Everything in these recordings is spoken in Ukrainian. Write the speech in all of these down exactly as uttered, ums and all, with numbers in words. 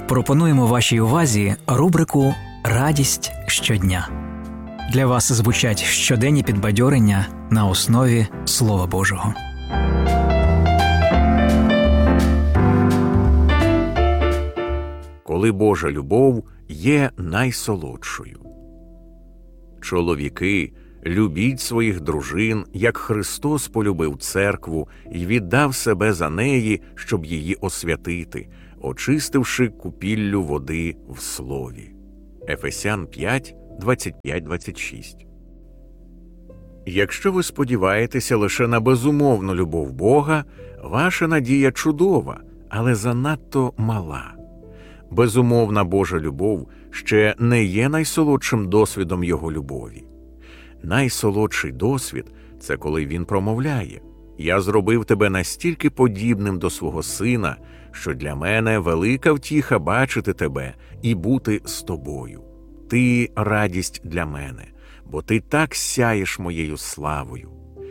Пропонуємо вашій увазі рубрику «Радість щодня». Для вас звучать щоденні підбадьорення на основі Слова Божого. Коли Божа любов є найсолодшою. Чоловіки, любіть своїх дружин, як Христос полюбив церкву і віддав себе за неї, щоб її освятити, очистивши купіллю води в слові. Ефесян п'ять, двадцять п'ять двадцять шість. Якщо ви сподіваєтеся лише на безумовну любов Бога, ваша надія чудова, але занадто мала. Безумовна Божа любов ще не є найсолодшим досвідом Його любові. Найсолодший досвід – це коли Він промовляє: «Я зробив тебе настільки подібним до свого Сина, що для мене велика втіха бачити тебе і бути з тобою. Ти – радість для мене, бо ти так сяєш моєю славою».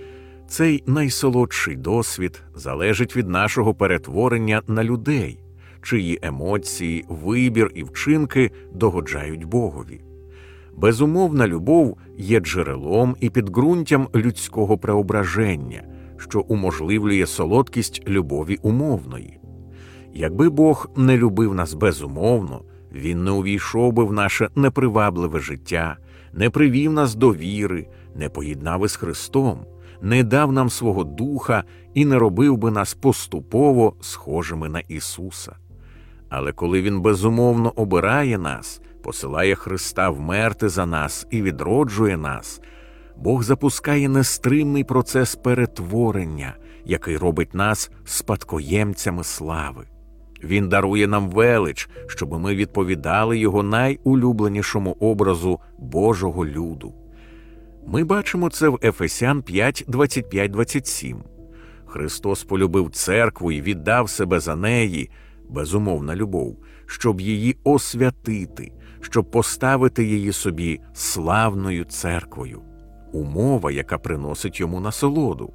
Цей найсолодший досвід залежить від нашого перетворення на людей, чиї емоції, вибір і вчинки догоджають Богові. Безумовна любов є джерелом і підґрунтям людського преображення, що уможливлює солодкість любові умовної. Якби Бог не любив нас безумовно, Він не увійшов би в наше непривабливе життя, не привів нас до віри, не поєднав із Христом, не дав нам свого Духа і не робив би нас поступово схожими на Ісуса. Але коли Він безумовно обирає нас, посилає Христа вмерти за нас і відроджує нас, Бог запускає нестримний процес перетворення, який робить нас спадкоємцями слави. Він дарує нам велич, щоб ми відповідали Його найулюбленішому образу Божого люду. Ми бачимо це в Ефесян п'ять, двадцять п'ять двадцять сім. Христос полюбив церкву і віддав себе за неї, безумовна любов, щоб її освятити, щоб поставити її собі славною церквою. Умова, яка приносить йому насолоду.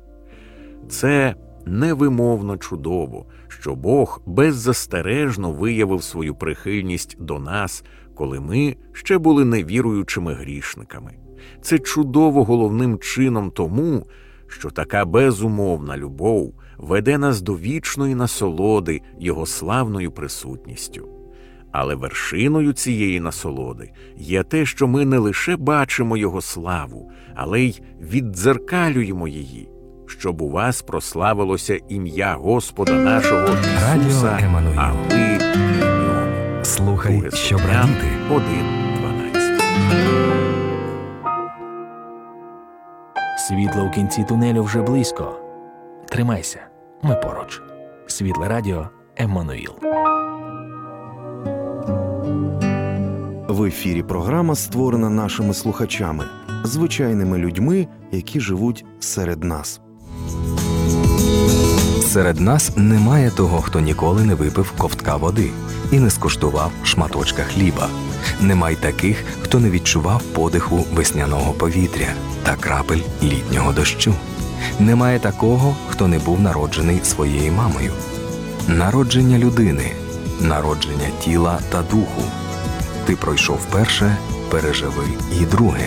Це невимовно чудово, що Бог беззастережно виявив свою прихильність до нас, коли ми ще були невіруючими грішниками. Це чудово головним чином тому, що така безумовна любов веде нас до вічної насолоди Його славною присутністю. Але вершиною цієї насолоди є те, що ми не лише бачимо Його славу, але й віддзеркалюємо її, щоб у вас прославилося ім'я Господа нашого Ісуса, а ви в ньому. Слухай, щоб радіти. один дванадцять. Світло у кінці тунелю вже близько. Тримайся, ми поруч. Світле радіо Еммануїл. В ефірі програма створена нашими слухачами, звичайними людьми, які живуть серед нас. Серед нас немає того, хто ніколи не випив ковтка води і не скуштував шматочка хліба. Немає таких, хто не відчував подиху весняного повітря та крапель літнього дощу. Немає такого, хто не був народжений своєю мамою. Народження людини, народження тіла та духу. Ти пройшов перше, переживи і друге.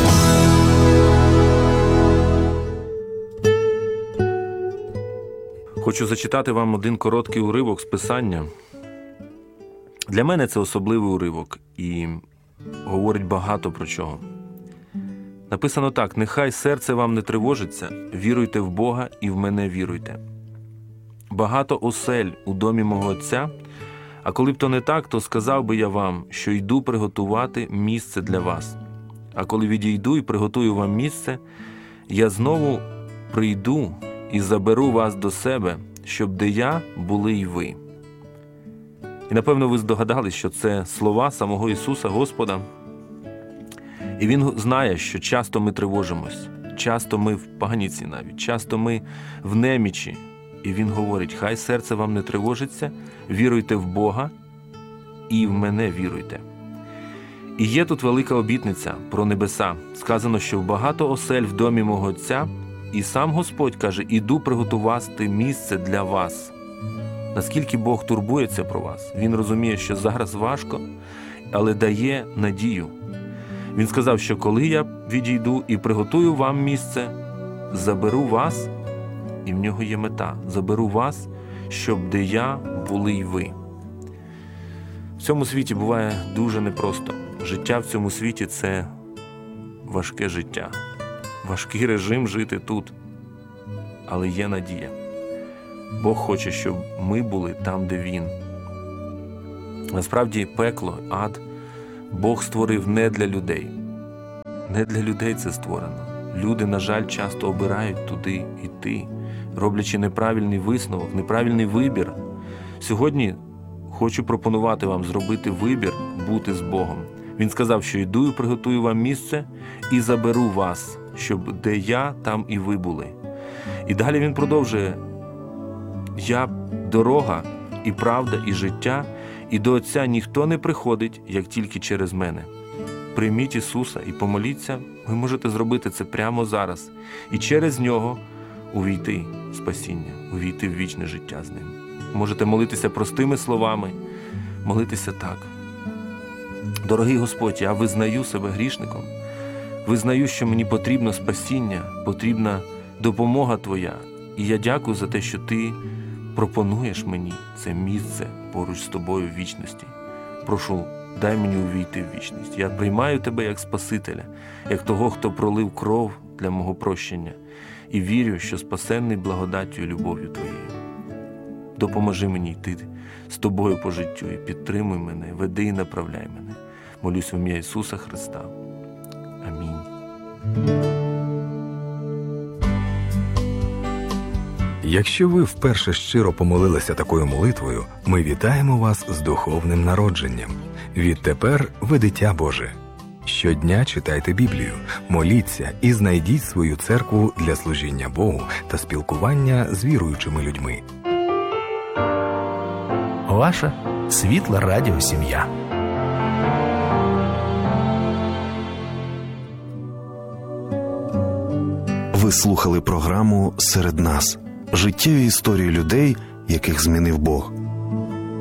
Хочу зачитати вам один короткий уривок з Писання. Для мене це особливий уривок і говорить багато про чого. Написано так: «Нехай серце вам не тривожиться, віруйте в Бога і в мене віруйте. Багато осель у домі мого Отця, а коли б то не так, то сказав би я вам, що йду приготувати місце для вас. А коли відійду і приготую вам місце, я знову прийду і заберу вас до себе, щоб де я були й ви». І, напевно, ви здогадались, що це слова самого Ісуса Господа. І Він знає, що часто ми тривожимось, часто ми в паніці навіть, часто ми в немічі. І Він говорить: «Хай серце вам не тривожиться, віруйте в Бога і в мене віруйте». І є тут велика обітниця про небеса. Сказано, що багато осель в домі мого Отця, і сам Господь каже: «Іду приготувати місце для вас». наскільки Бог турбується про вас. Він розуміє, що зараз важко, але дає надію. Він сказав, що коли я відійду і приготую вам місце, заберу вас, і в нього є мета, заберу вас, щоб де я були й ви. В цьому світі буває дуже непросто. Життя в цьому світі – це важке життя, важкий режим жити тут. Але є надія. Бог хоче, щоб ми були там, де Він. Насправді пекло, ад Бог створив не для людей. Не для людей це створено. Люди, на жаль, часто обирають туди йти, роблячи неправильний висновок, неправильний вибір. Сьогодні хочу пропонувати вам зробити вибір бути з Богом. Він сказав, що йду і приготую вам місце і заберу вас, щоб де я, там і ви були. І далі він продовжує: я дорога, і правда, і життя, і до Отця ніхто не приходить, як тільки через мене. Прийміть Ісуса і помоліться, ви можете зробити це прямо зараз, і через Нього увійти в спасіння, увійти в вічне життя з Ним. Можете молитися простими словами, молитися так: дорогий Господь, я визнаю себе грішником, визнаю, що мені потрібно спасіння, потрібна допомога Твоя, і я дякую за те, що Ти пропонуєш мені це місце поруч з Тобою в вічності. Прошу, дай мені увійти в вічність. Я приймаю Тебе як Спасителя, як того, хто пролив кров для мого прощення, і вірю, що спасенний благодаттю і любов'ю Твоєю. Допоможи мені йти з Тобою по життю і підтримуй мене, веди і направляй мене. Молюсь в ім'я Ісуса Христа. Амінь. Якщо ви вперше щиро помолилися такою молитвою, ми вітаємо вас з духовним народженням. Відтепер ви дитя Боже. Щодня читайте Біблію, моліться і знайдіть свою церкву для служіння Богу та спілкування з віруючими людьми. Ваша світла радіосім'я. Ви слухали програму «Серед нас» – життєві історії людей, яких змінив Бог.